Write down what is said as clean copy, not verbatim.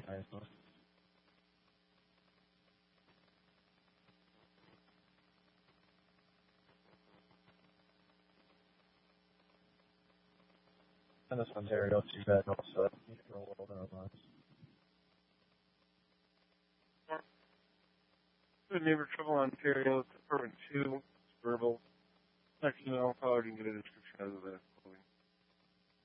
ISO. And this one's Ontario 2 bed also. You can roll over our lines. Good neighbor trouble Ontario, Department 2, it's verbal. Next email, I'll probably get a description of the